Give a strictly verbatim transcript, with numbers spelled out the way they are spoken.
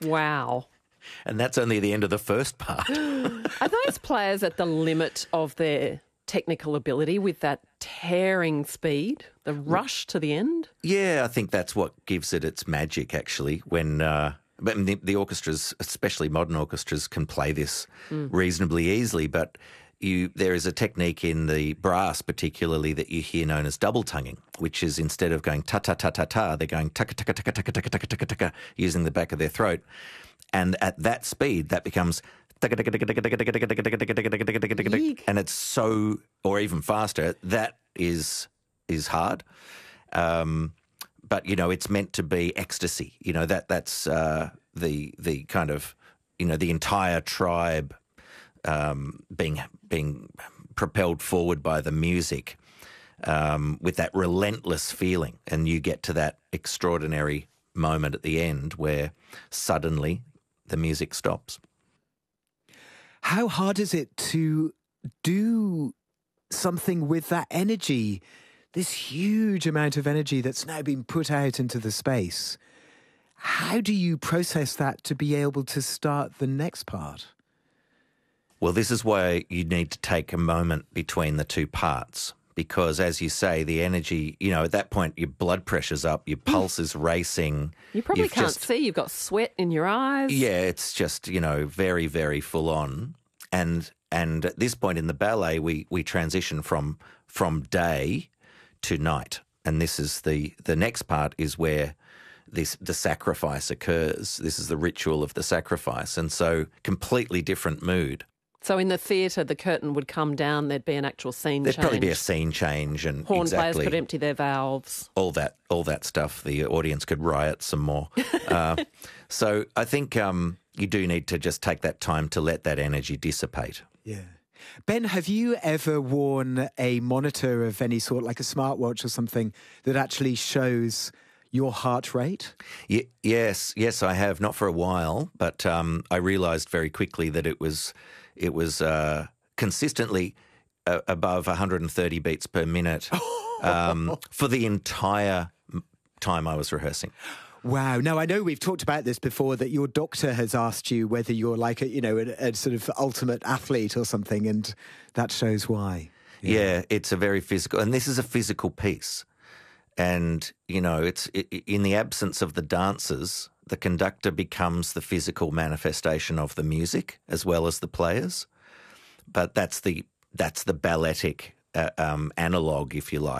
Wow. And that's only the end of the first part. Are those players at the limit of their technical ability with that tearing speed, the rush to the end? Yeah, I think that's what gives it its magic, actually, when uh, but the, the orchestras, especially modern orchestras, can play this mm. reasonably easily, but you there is a technique in the brass particularly that you hear known as double tonguing, which is instead of going ta-ta-ta-ta-ta, they're going taka-taka-taka-taka-taka-taka-taka, using the back of their throat. And at that speed, that becomes and it's so, or even faster, that is is hard. Um, but, you know, it's meant to be ecstasy. You know, that that's uh, the the kind of, you know, the entire tribe um, being being propelled forward by the music um, with that relentless feeling. And you get to that extraordinary moment at the end where suddenly the music stops. How hard is it to do something with that energy, this huge amount of energy that's now been put out into the space? How do you process that to be able to start the next part? Well, this is why you need to take a moment between the two parts, because, as you say, the energy, you know, at that point your blood pressure's up, your pulse is racing. You probably You've can't just, see. You've got sweat in your eyes. Yeah, it's just, you know, very, very full on. And and at this point in the ballet, we we transition from from day to night. And this is the, the next part is where this the sacrifice occurs. This is the ritual of the sacrifice. And so completely different mood. So in the theatre, the curtain would come down, there'd be an actual scene There'd change. probably be a scene change. And horn exactly, players could empty their valves. All that all that stuff. The audience could riot some more. uh, so I think um, you do need to just take that time to let that energy dissipate. Yeah. Ben, have you ever worn a monitor of any sort, like a smartwatch or something, that actually shows your heart rate? Y- yes, yes, I have. Not for a while, but um, I realised very quickly that it was it was uh, consistently uh, above one hundred thirty beats per minute um, for the entire time I was rehearsing. Wow. Now, I know we've talked about this before, that your doctor has asked you whether you're like a, you know, a, a sort of ultimate athlete or something, and that shows why. Yeah. yeah, it's a very physical, and this is a physical piece. And, you know, it's it, in the absence of the dancers, the conductor becomes the physical manifestation of the music as well as the players. But that's the that's the balletic uh, um, analogue, if you like.